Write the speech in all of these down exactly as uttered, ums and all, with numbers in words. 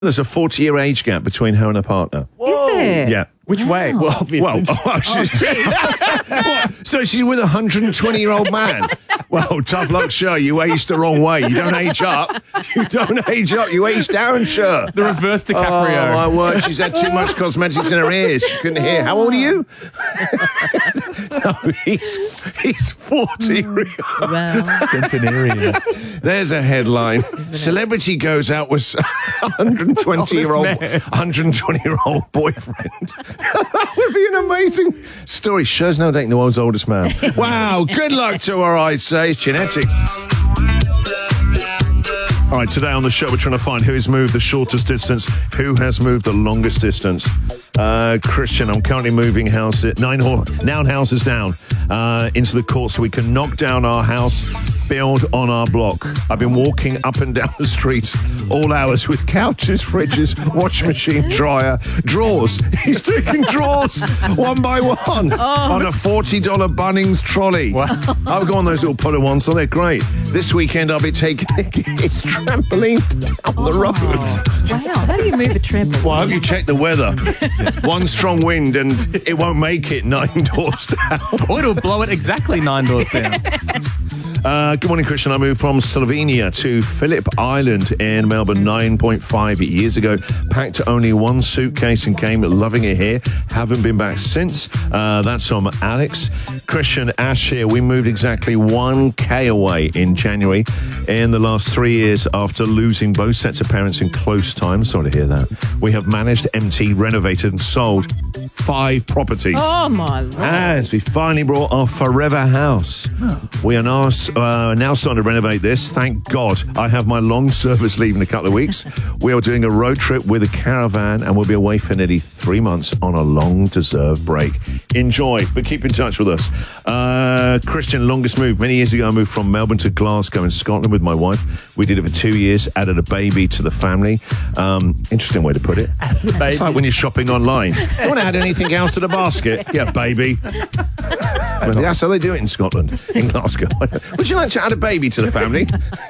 There's a forty-year age gap between her and her partner. Is there? Yeah. Which way? Well, obviously. Well, oh, she's, What? So she's with a one hundred twenty-year-old man. Well, tough luck, sure. You aged the wrong way. You don't age up. You don't age up. You age down, sure. The reverse Oh, DiCaprio. my word. She's had too much cosmetics in her ears. She couldn't hear. How old are you? No, he's, he's forty. Wow. Centenarian. There's a headline. Celebrity goes out with one hundred twenty-year-old Tallest man. one hundred twenty-year-old boyfriend. That would be an amazing story. Sure's now dating the world's oldest man. Wow, good luck to her, I'd say. It's genetics. All right, today on the show, we're trying to find who has moved the shortest distance, who has moved the longest distance. Uh, Christian, I'm currently moving house at nine, ho- nine houses down uh, into the court so we can knock down our house, build on our block. I've been walking up and down the street all hours with couches, fridges, washing machine, dryer, drawers. He's taking drawers one by one Oh. on a forty dollars Bunnings trolley. Wow. I'll go on those little puller ones, so they're great. This weekend, I'll be taking his trampoline down the road. Wow. How do you move a trampoline? Well, I hope you check the weather. One strong wind and it won't make it nine doors down. Or it'll blow it exactly nine doors down. Uh, good morning, Christian. I moved from Slovenia to Phillip Island in Melbourne nine point five years ago. Packed only one suitcase and came loving it here. Haven't been back since. Uh, that's from Alex. Christian, Ash here. We moved exactly one K away in January in the last three years after losing both sets of parents in close time. Sorry to hear that. We have managed, emptied, renovated and sold five properties. Oh, my Lord. And we finally brought our forever house. We are now, uh, now starting to renovate this. Thank God. I have my long service leave in a couple of weeks. We are doing a road trip with a caravan and we'll be away for nearly three months on a long-deserved break. Enjoy, but keep in touch with us. Uh, Christian, longest move. Many years ago, I moved from Melbourne to Glasgow in Scotland with my wife. We did it for two years, added a baby to the family. Um, interesting way to put it. It's like when you're shopping online. You want to add anything else to the basket? Yeah, baby. Well, that's how they do it in Scotland, in Glasgow. Would you like to add a baby to the family?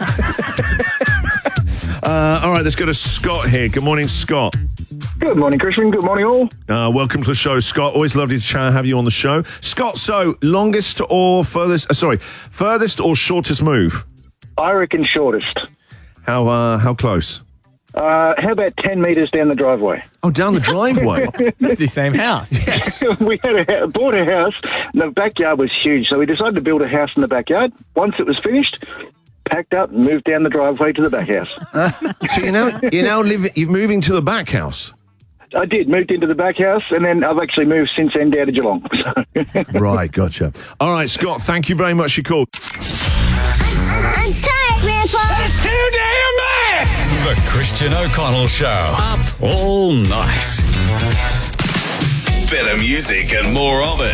uh, all right, let's go to Scott here. Good morning, Scott. Good morning, Christian. Good morning, all. Uh, welcome to the show, Scott. Always lovely to chat, have you on the show. Scott, so longest or furthest, uh, sorry, furthest or shortest move? I reckon shortest. How uh, how close? Uh, how about ten metres down the driveway? Oh, down the driveway. It's the same house. Yes. we had a, bought a house, and the backyard was huge, so we decided to build a house in the backyard. Once it was finished, packed up and moved down the driveway to the back house. So you now you now live. You're moving to the back house. I did, moved into the back house, and then I've actually moved since then down to Geelong. Right, gotcha. All right, Scott. Thank you very much for your call. I'm tired, Grandpa. That's too damn bad! The Christian O'Connell Show. Up all night. Better music and more of it.